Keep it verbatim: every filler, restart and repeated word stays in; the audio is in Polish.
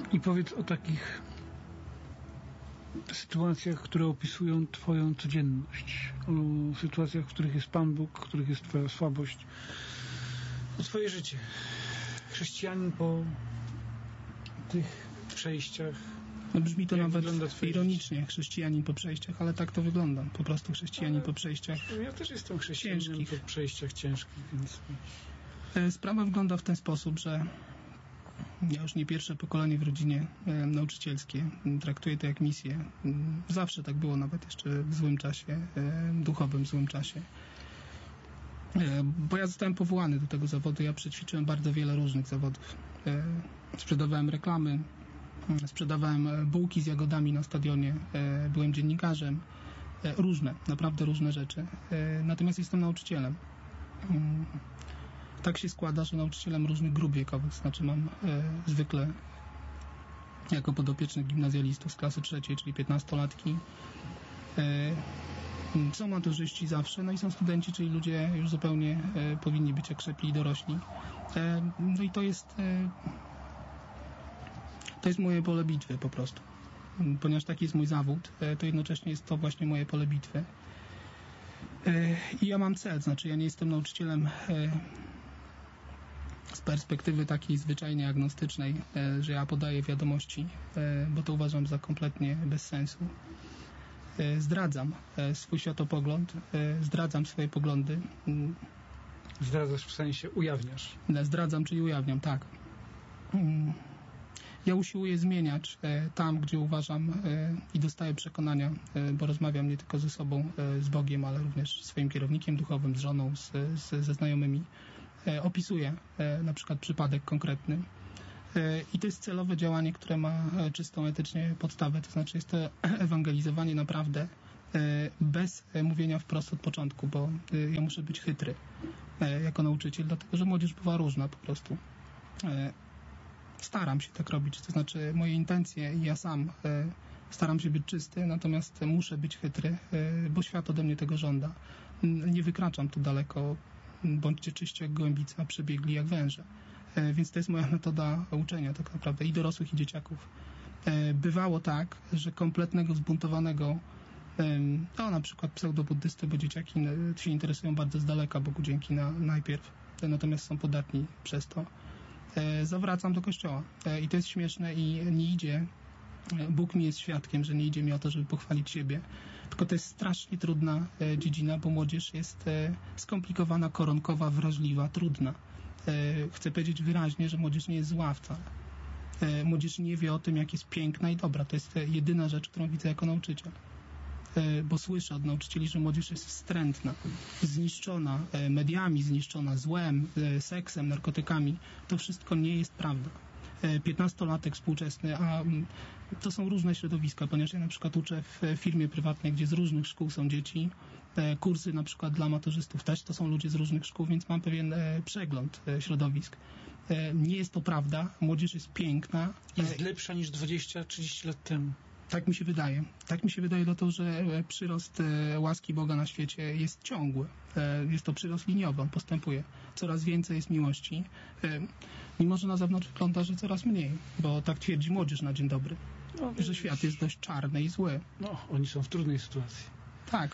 I powiedz o takich sytuacjach, które opisują twoją codzienność, o sytuacjach, w których jest Pan Bóg, w których jest twoja słabość, o twoje życie. Chrześcijanin po tych przejściach. No brzmi to nawet ironicznie, życie? Chrześcijanin po przejściach, ale tak to wygląda. Po prostu chrześcijanin ale po przejściach ja też jestem chrześcijaninem ciężkich. po przejściach ciężkich, więc... Sprawa wygląda w ten sposób, że ja już nie pierwsze pokolenie w rodzinie e, nauczycielskie. Traktuję to jak misję. Zawsze tak było, nawet jeszcze w złym czasie, e, duchowym złym czasie. E, bo ja zostałem powołany do tego zawodu. Ja przećwiczyłem bardzo wiele różnych zawodów. E, sprzedawałem reklamy, e, sprzedawałem bułki z jagodami na stadionie, e, byłem dziennikarzem. E, różne, naprawdę różne rzeczy. E, natomiast jestem nauczycielem. E, Tak się składa, że nauczycielem różnych grup wiekowych, znaczy mam e, zwykle jako podopiecznych gimnazjalistów z klasy trzeciej, czyli piętnastolatki. E, są maturzyści zawsze, no i są studenci, czyli ludzie już zupełnie e, powinni być okrzepli i dorośli. E, no i to jest e, to jest moje pole bitwy po prostu. Ponieważ taki jest mój zawód, e, to jednocześnie jest to właśnie moje pole bitwy. E, I ja mam cel, znaczy ja nie jestem nauczycielem e, z perspektywy takiej zwyczajnie agnostycznej, e, że ja podaję wiadomości, e, bo to uważam za kompletnie bez sensu. E, zdradzam e, swój światopogląd, e, zdradzam swoje poglądy. Zdradzasz w sensie ujawniasz. Zdradzam, czyli ujawniam, tak. Ja usiłuję zmieniać e, tam, gdzie uważam e, i dostaję przekonania, e, bo rozmawiam nie tylko ze sobą, e, z Bogiem, ale również z swoim kierownikiem duchowym, z żoną, z, z, ze znajomymi. E, opisuję e, na przykład przypadek konkretny. E, I to jest celowe działanie, które ma e, czystą etycznie podstawę, to znaczy jest to ewangelizowanie naprawdę e, bez e, mówienia wprost od początku, bo e, ja muszę być chytry e, jako nauczyciel, dlatego że młodzież bywa różna po prostu. E, Staram się tak robić, to znaczy moje intencje i ja sam e, staram się być czysty, natomiast muszę być chytry, e, bo świat ode mnie tego żąda. Nie wykraczam tu daleko, bądźcie czyści jak gołębica, przebiegli jak węże. E, więc to jest moja metoda uczenia tak naprawdę i dorosłych, i dzieciaków. E, bywało tak, że kompletnego zbuntowanego, e, no na przykład pseudobuddysty, bo dzieciaki się interesują bardzo z daleka, Bogu dzięki na, najpierw, e, natomiast są podatni przez to. E, zawracam do kościoła. E, I to jest śmieszne i nie idzie, e, Bóg mi jest świadkiem, że nie idzie mi o to, żeby pochwalić siebie, tylko to jest strasznie trudna e, dziedzina, bo młodzież jest e, skomplikowana, koronkowa, wrażliwa, trudna. E, chcę powiedzieć wyraźnie, że młodzież nie jest zła wcale. E, młodzież nie wie o tym, jak jest piękna i dobra. To jest jedyna rzecz, którą widzę jako nauczyciel. Bo słyszę od nauczycieli, że młodzież jest wstrętna, zniszczona mediami, zniszczona złem, seksem, narkotykami. To wszystko nie jest prawda. piętnastolatek współczesny, a to są różne środowiska, ponieważ ja na przykład uczę w firmie prywatnej, gdzie z różnych szkół są dzieci. Kursy na przykład dla maturzystów też to są ludzie z różnych szkół, więc mam pewien przegląd środowisk. Nie jest to prawda. Młodzież jest piękna. Jest lepsza niż dwadzieścia trzydzieści lat temu. Tak mi się wydaje. Tak mi się wydaje dlatego, że przyrost łaski Boga na świecie jest ciągły. Jest to przyrost liniowy, on postępuje. Coraz więcej jest miłości, mimo że na zewnątrz wygląda, że coraz mniej, bo tak twierdzi młodzież na dzień dobry, no, że świat jest dość czarny i zły. No, oni są w trudnej sytuacji.